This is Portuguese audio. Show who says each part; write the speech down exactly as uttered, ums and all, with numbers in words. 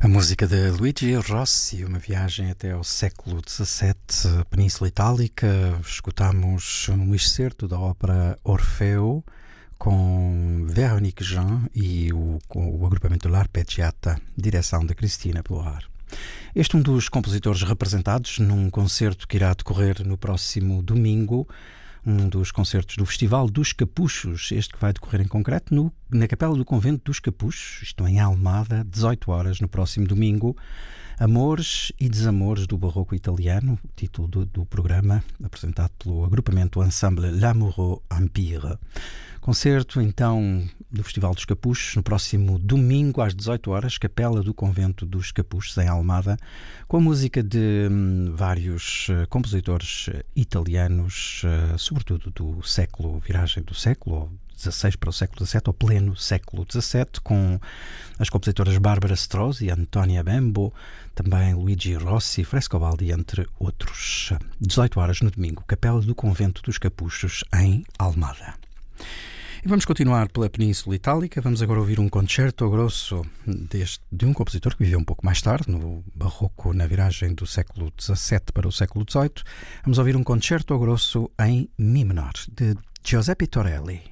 Speaker 1: A música de Luigi Rossi, uma viagem até ao século dezassete, Península Itálica. Escutamos um excerto da ópera Orfeu com Véronique Jean e o, com o agrupamento L'Arpeggiata, direção de Cristina Ploar. Este é um dos compositores representados num concerto que irá decorrer no próximo domingo, um dos concertos do Festival dos Capuchos, este que vai decorrer em concreto no, na Capela do Convento dos Capuchos, isto em Almada, dezoito horas, no próximo domingo. Amores e Desamores do Barroco Italiano, o título do, do programa, apresentado pelo agrupamento Ensemble Lamoureux Empire. Concerto, então, do Festival dos Capuchos, no próximo domingo, às dezoito horas, Capela do Convento dos Capuchos, em Almada, com a música de hum, vários uh, compositores uh, italianos, uh, sobretudo do século, viragem do século dezasseis para o século dezassete, ao pleno século dezassete, com as compositoras Barbara Strozzi e Antonia Bembo, também Luigi Rossi, Frescobaldi, entre outros. dezoito horas no domingo, Capela do Convento dos Capuchos, em Almada. E vamos continuar pela Península Itálica. Vamos agora ouvir um concerto grosso deste, de um compositor que viveu um pouco mais tarde, no Barroco, na viragem do século dezassete para o século dezoito. Vamos ouvir um concerto grosso em Mi menor, de Giuseppe Torelli.